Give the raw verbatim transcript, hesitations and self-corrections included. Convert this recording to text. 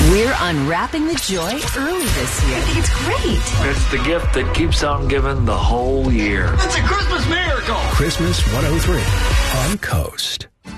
We're unwrapping the joy early this year. I think it's great. It's the gift that keeps on giving the whole year. It's a Christmas miracle. Christmas one oh three on Coast.